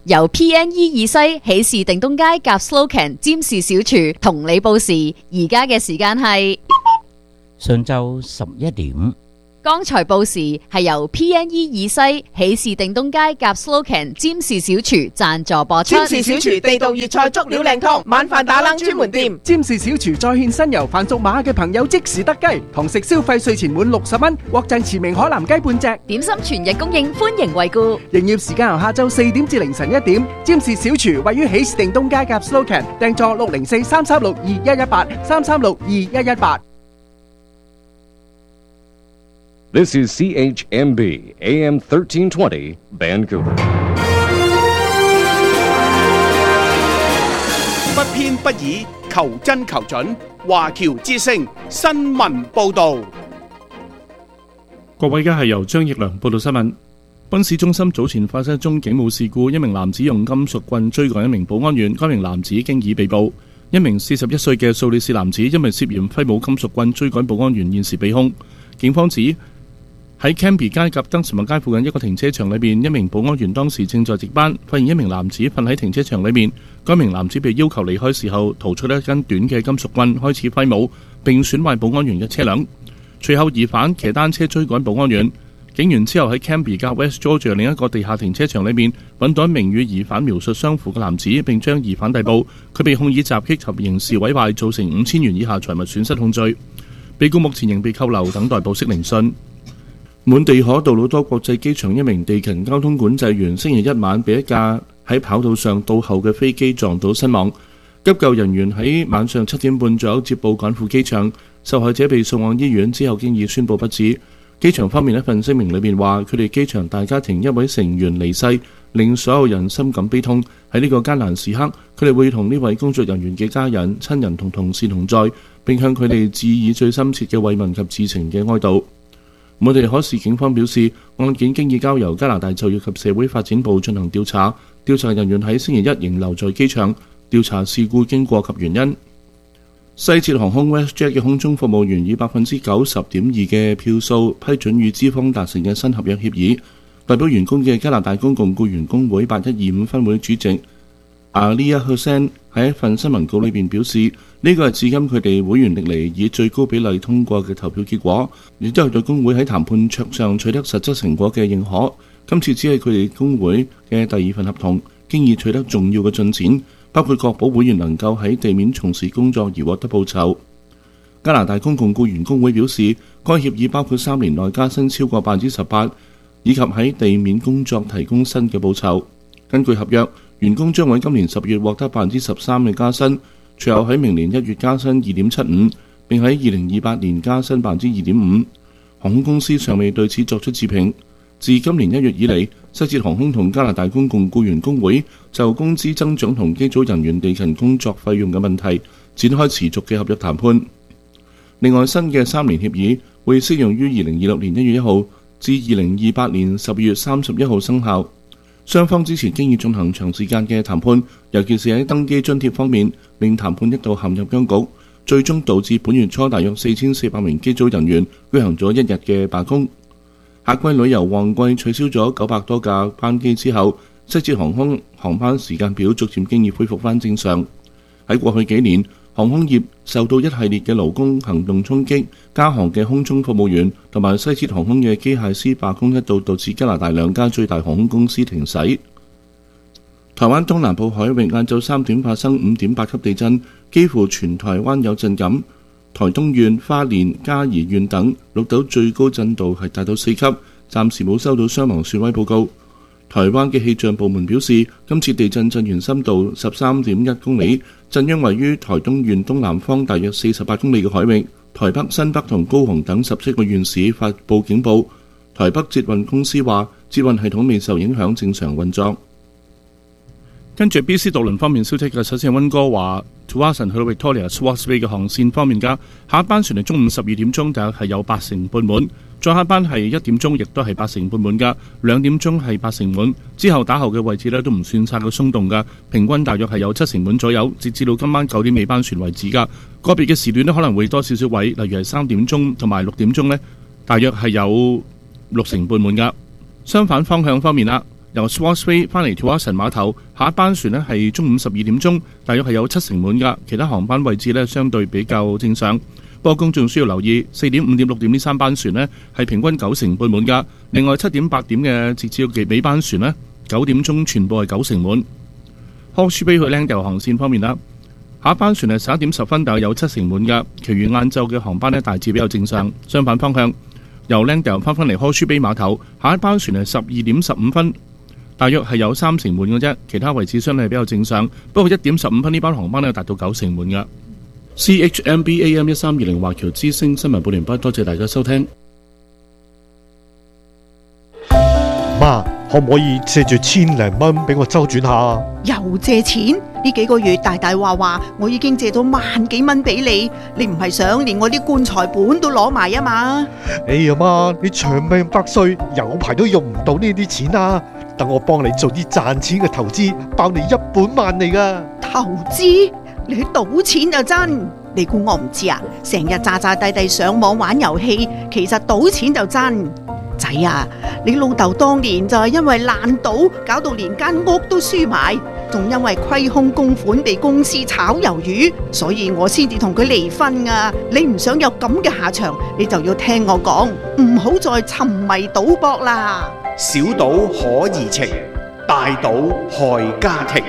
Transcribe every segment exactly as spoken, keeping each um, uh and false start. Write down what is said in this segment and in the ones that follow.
由 P N E 二西喜事定東街夾 Slocan 占士小廚同你報時，而家嘅時間係上晝十一點。 剛才報時係由 P N E 二西喜事定東街夾 Slocan 占士小廚贊助播出。 占士小廚地道粵菜足料靚湯，晚飯打冷專門店。 占士小廚再獻新油，凡屬馬嘅朋友即時得雞，堂食消費稅前滿六十蚊，獲贈馳名海南雞半隻。 點心全日供應，歡迎惠顧。 營業時間由下晝四點至凌晨一點。占士小廚位於喜事定東街夾 Slocan， 訂座六零四三三六二一一八三三六二一一八。 This is C H M B A M thirteen twenty Vancouver。 不偏不倚，求真求準。華僑之聲新聞報導。 各位，而家係由張奕良報道新聞。賓市中心早前發生一宗警務事故，一名男子用金屬棍追趕一名保安員，該名男子經已被捕。一名四十一歲嘅蘇里士男子因為涉嫌揮舞金屬棍追趕保安員，現時被控。警方指喺 Cambie 街及登士麥街附近一個停車場裏面，一名保安員當時正在值班，發現一名男子瞓喺停車場裏面。該名男子被要求離開時候，掏出一根短嘅金屬棍開始揮舞，並損壞保安員嘅車輛。隨後疑犯騎單車追趕保安員，警員之後喺 Cambie 街 West Georgia 另一個地下停車場裏面揾到一名與疑犯描述相符嘅男子，並將疑犯逮捕。佢被控以襲擊及刑事毀壞造成五千元以下財物損失控罪。被告目前仍被扣留，等待保釋聆訊。滿地可杜魯多國際機場一名地勤交通管制員星期一晚被一架喺跑道上倒後嘅飛機撞到身亡。急救人員喺晚上七點半左右接報趕赴機場，受害者被送往醫院之後經已宣布不治。機場方面一份聲明裏面話，佢哋機場大家庭一位成員離世，令所有人深感悲痛。喺呢個艱難時刻，佢哋會同呢位工作人員嘅家人、親人同同事同在，並向佢哋致以最深切嘅慰問及至情嘅哀悼。我哋可視警方表示，案件經已交由加拿大就業及社會發展部進行調查，調查人員喺星期一仍留在機場調查事故經過及原因。西捷航空 WestJet 嘅空中服務員以百分之九十點二嘅票數批准與資方達成嘅新合約協議。代表員工嘅加拿大公共僱員工會八一二五分會主席阿利亞赫森喺一份新聞稿裏邊表示，呢個係至今佢哋會員歷嚟以最高比例通過嘅投票結果，亦都係對工會喺談判桌上取得實質成果嘅認可。今次只係佢哋工會嘅第二份合同，經已取得重要嘅進展，包括確保會員能夠喺地面從事工作而獲得報酬。加拿大公共僱員工會表示，該協議包括三年內加薪超過百分之十八，以及喺地面工作提供新嘅報酬。根據合約，員工將喺今年十月獲得百分之十三嘅加薪，隨後喺明年一月加薪二點七五，並喺二零二八年加薪百分之二點五。航空公司尚未對此作出置評。自今年一月以嚟，西捷航空同加拿大公共僱員工會就工資增長同機組人員地勤工作費用嘅問題展開持續嘅合約談判。另外，新嘅三年協議會適用於二零二六年一月一號至二零二八年十二月三十一號生效。雙方之前經已進行長時間嘅談判，尤其是喺登機津貼方面，令談判一度陷入僵局，最終導致本月初大約四千四百名機組人員舉行咗一日嘅罷工。夏季旅遊旺季取消咗九百多架班機之後，西捷航空航班時間表逐漸經已恢復返正常。喺過去幾年，航空業受到一系列嘅勞工行動衝擊，加航嘅空中服務員同埋西捷航空嘅機械師罷工一度導致加拿大兩家最大航空公司停駛。台灣東南部海域晏晝三點發生五點八級地震，幾乎全台灣有震感。台東縣、花蓮、嘉義縣等錄到最高震度係達到四級，暫時冇收到傷亡損毀報告。台灣嘅氣象部門表示，今次地震震源深度十三點一公里，震央位於台東縣東南方大約四十八公里嘅海域。台北、新北同高雄等十七個縣市發布警報。台北捷運公司話，捷運系統未受影響，正常運作。跟住 B C 渡輪方面消息嘅，首先係溫哥華 Tsawwassen 去到 Victoria Swartz Bay 嘅航線方面㗎，下一班船係中午十二點鐘，大約係有八成半滿。再下班係一點鐘，亦都係八成半滿㗎。兩點鐘係八成滿，之後打後嘅位置呢都唔算晒個鬆動㗎，平均大約係有七成滿左右。截至到今晚九點尾班船為止㗎，個別嘅時段呢可能會多少少位，例如係三點鐘同埋六點鐘呢，大約係有六成半滿㗎。相反方向方面啦。 由 Swartz Bay 翻嚟條華神碼頭，下一班船呢係中午十二點鐘，大約係有七成滿㗎。其他航班位置呢相對比較正常。不過公眾需要留意，四點、五點、六點呢三班船呢係平均九成半滿㗎。另外七點、八點嘅直至到尾班船呢，九點鐘全部係九成滿。Horseshoe Bay 去 Langdale 航線方面啦，下一班船係十一點十分，大約有七成滿㗎。其餘晏晝嘅航班呢大致比較正常。相反方向，由 Langdale 翻返嚟 Horseshoe Bay 碼頭，下一班船係十二點十五分。大約係有三成滿嘅啫，其他位置相對係比較正常。不過一點十五分呢班航班呢達到九成滿㗎。C H M B A M 一三二零華僑之聲新聞報完畢，多謝大家收聽。 媽，可唔可以借住千零蚊俾我周轉下？ 又借錢？呢幾個月大大話話，我已經借咗萬幾蚊俾你，你唔係想連我啲棺材本都攞埋啊嘛？ 哎呀媽，你長命百歲，有排都用唔到呢啲錢啊！等我幫你做啲賺錢嘅投資，包你一本萬利噶。 投資？你去賭錢就真？你估我唔知啊？成日詐詐諦諦上網玩遊戲，其實賭錢就真。仔啊，你老豆當年就係因為爛賭，搞到連間屋都輸埋，仲因為虧空公款被公司炒魷魚，所以我先至同佢離婚啊！你唔想有咁嘅下場，你就要聽我講，唔好再沉迷賭博啦。 小賭可怡情，大賭害家庭。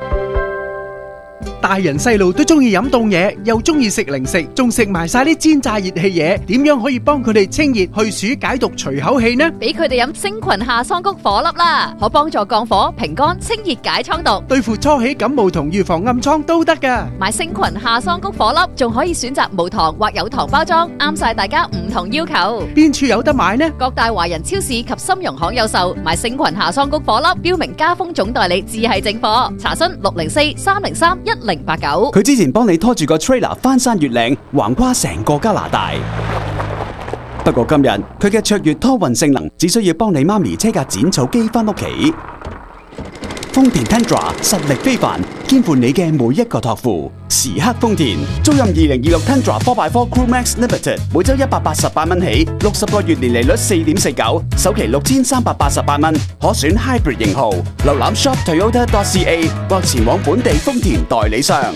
大人細路都中意飲凍嘢，又中意食零食，仲食埋晒啲煎炸熱氣嘢，點樣可以幫佢哋清熱去暑解毒除口氣呢？ 俾佢哋飲星群夏桑菊火粒啦，可幫助降火平肝清熱解瘡毒， 對付初起感冒同預防暗瘡都得噶。 買星群夏桑菊火粒仲可以選擇無糖或有糖包裝，啱晒大家唔同要求。 邊處有得買呢？ 各大華人超市及深融行有售。買星群夏桑菊火粒，標明家風總代理，只係正貨。查詢六零四三零三一零八九。 佢之前幫你拖住個 trailer 翻山越嶺，橫跨成個加拿大。不過今日佢嘅卓越拖運性能，只需要幫你媽咪車架剪草機翻屋企。豐田 Tundra 實力非凡，肩負你嘅每一個託付。時刻豐田，租賃二零二六 Tundra four by four Crew Max Limited， 每周一百八十八蚊起，六十個月年利率四點四九，首期六千三百八十八蚊，可選 Hybrid 型號。瀏覽 shop toyota dot c a 或前往本地豐田代理商。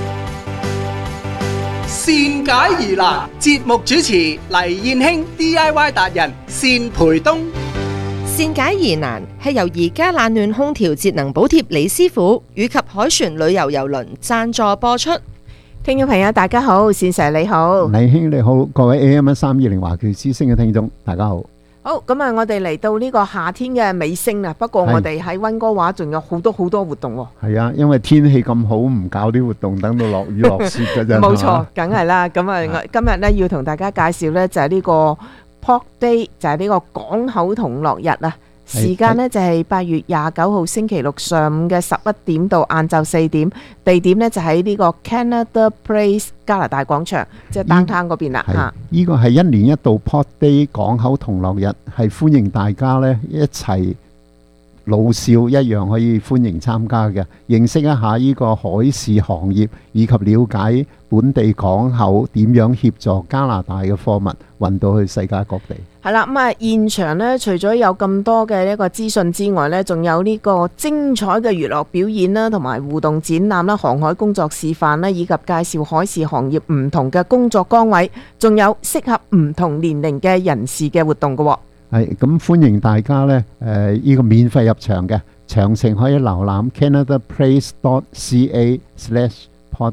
善解疑難，節目主持黎燕卿 D I Y 達人單培東。 善解疑難係由而家冷暖空調節能補貼李師傅以及海船旅遊郵輪贊助播出。聽眾朋友大家好，善 Sir 你好， 黎兄你好，各位 A M 一三二零華僑之聲嘅聽眾大家好。 好，咁啊，我哋嚟到呢個夏天嘅尾聲啦。不過我哋喺溫哥華仲有好多好多活動。 係啊，因為天氣咁好，唔搞啲活動，等到落雨落雪㗎啫。 冇錯，梗係啦。咁啊，我今日咧要同大家介紹咧就係呢個 Port Day， 就係呢個港口同樂日啊。時間呢就係八月廿九號星期六上午嘅十一點到晏晝四點，地點呢就喺呢個 Canada Place 加拿大廣場，即係 downtown 嗰邊啦嚇。 呢個係一年一度 Port Day 港口同樂日，係歡迎大家呢一齊老少一樣可以歡迎參加嘅，認識一下呢個海事行業，以及了解本地港口點樣協助加拿大嘅貨物運到去世界各地。 係啦，咁啊現場呢，除咗有咁多嘅一個資訊之外呢，仲有呢個精彩嘅娛樂表演啦，同埋互動展覽啦、航海工作示範啦，以及介紹海事行業唔同嘅工作崗位，仲有適合唔同年齡嘅人士嘅活動嘅。 係咁歡迎大家呢，誒、呃、呢、這個免費入場嘅，詳情可以瀏覽 canada place dot c a slash port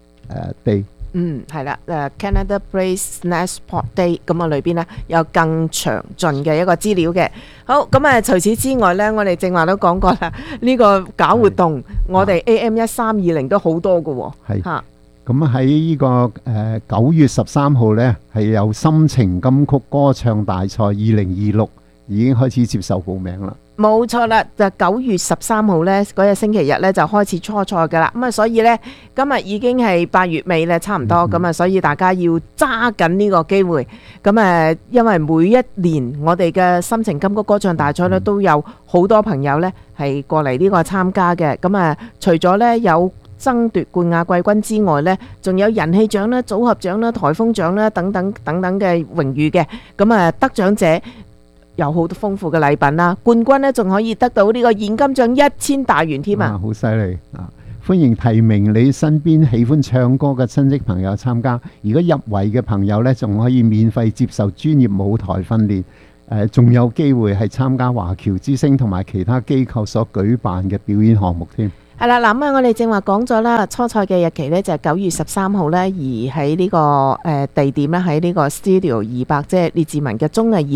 day。 嗯，係啦，誒 Canada Place slash port day， 咁啊裏邊呢有更詳盡嘅一個資料嘅。好，咁啊除此之外呢，我哋正話都講過啦，呢、這個搞活動，我哋 A M 一三二零都好多嘅。係嚇。 咁喺呢個誒九月十三號呢，係有心情金曲歌唱大賽二零二六已經開始接受報名啦。 冇錯啦，就九月十三號呢嗰日星期日呢就開始初賽噶啦。咁啊，所以呢，今日已經係八月尾咧，差唔多咁啊，所以大家要揸緊呢個機會。咁啊，因為每一年我哋嘅心情金曲歌唱大賽呢都有好多朋友呢係過嚟呢個參加嘅。咁啊，除咗呢有爭奪冠亞季軍之外呢，仲有人氣獎啦、組合獎啦、颱風獎啦等等等等嘅榮譽嘅。咁啊，得獎者有好多豐富嘅禮品啦。冠軍呢仲可以得到呢個現金獎一千大元添啊！ 好犀利啊！歡迎提名你身邊喜歡唱歌嘅親戚朋友參加。如果入圍嘅朋友呢，仲可以免費接受專業舞台訓練。誒，仲有機會係參加華僑之星同埋其他機構所舉辦嘅表演項目添。 係啦，嗱咁啊，我哋正話講咗啦，初賽嘅日期呢就係九月十三號呢，而喺呢個誒地點呢，喺呢個 Studio 二百，即係列治文嘅綜藝